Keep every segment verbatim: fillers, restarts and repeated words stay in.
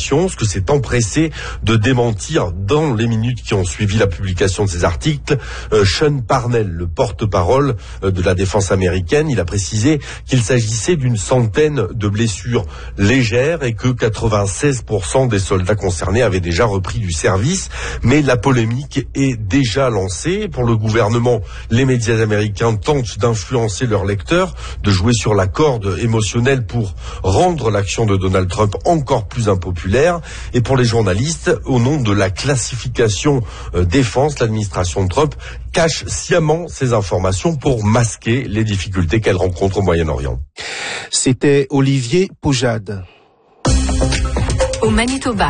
information, ce que s'est empressé de démentir dans les minutes qui ont suivi la publication de ces articles euh, Sean Parnell, le porte-parole euh, de la défense américaine. Il a précisé qu'il s'agissait d'une centaine de blessures légères et que quatre-vingt-seize pour cent des soldats concernés avaient déjà repris du service. Mais la polémique est déjà lancée. Pour le gouvernement, les médias américains tentent d'influencer leurs lecteurs, de jouer sur la corde émotionnelle pour rendre l'action de Donald Trump encore plus impopulaire. Et pour les journalistes, au nom de la classification euh, défense, l'administration de Trump cache sciemment ces informations pour masquer les difficultés qu'elle rencontre au Moyen-Orient. C'était Olivier Poujade. Au Manitoba.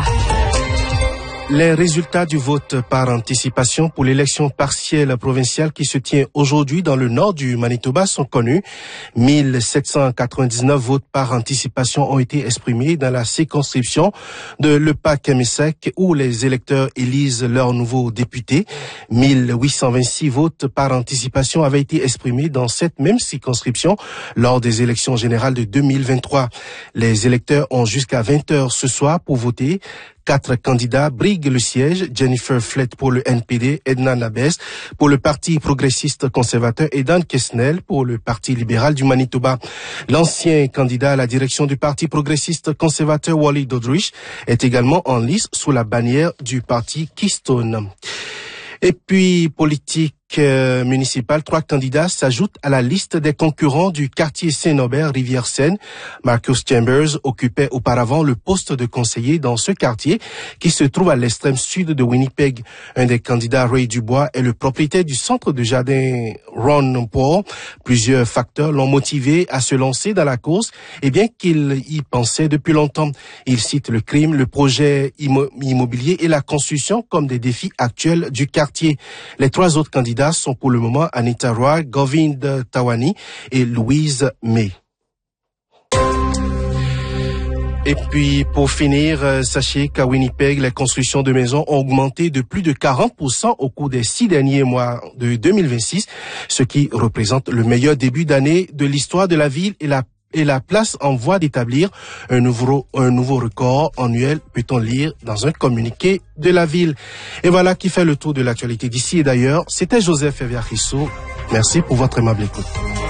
Les résultats du vote par anticipation pour l'élection partielle provinciale qui se tient aujourd'hui dans le nord du Manitoba sont connus. mille sept cent quatre-vingt-dix-neuf votes par anticipation ont été exprimés dans la circonscription de Lepac-Kamisec où les électeurs élisent leurs nouveaux députés. mille huit cent vingt-six votes par anticipation avaient été exprimés dans cette même circonscription lors des élections générales de deux mille vingt-trois. Les électeurs ont jusqu'à vingt heures ce soir pour voter. Quatre candidats briguent le siège. Jennifer Flett pour le N P D, Edna Nabes pour le Parti progressiste conservateur et Dan Kesnel pour le Parti libéral du Manitoba. L'ancien candidat à la direction du Parti progressiste conservateur Wally Dodrich est également en lice sous la bannière du Parti Keystone. Et puis, politique euh, municipale, trois candidats s'ajoutent à la liste des concurrents du quartier Saint-Norbert, Rivière-Seine. Marcus Chambers occupait auparavant le poste de conseiller dans ce quartier qui se trouve à l'extrême sud de Winnipeg. Un des candidats, Ray Dubois, est le propriétaire du centre de jardin Ron Paul. Plusieurs facteurs l'ont motivé à se lancer dans la course et bien qu'il y pensait depuis longtemps. Il cite le crime, le projet immo- immobilier et la construction comme des défis actuels du quartier. Les trois autres candidats sont pour le moment Anita Roy, Govind Tawani et Louise May. Et puis, pour finir, sachez qu'à Winnipeg, les constructions de maisons ont augmenté de plus de quarante pour cent au cours des six derniers mois de deux mille vingt-six, ce qui représente le meilleur début d'année de l'histoire de la ville et la et la place en voie d'établir un nouveau, un nouveau record annuel, peut-on lire dans un communiqué de la ville. Et voilà qui fait le tour de l'actualité d'ici et d'ailleurs. C'était Joseph Eviarisso. Merci pour votre aimable écoute.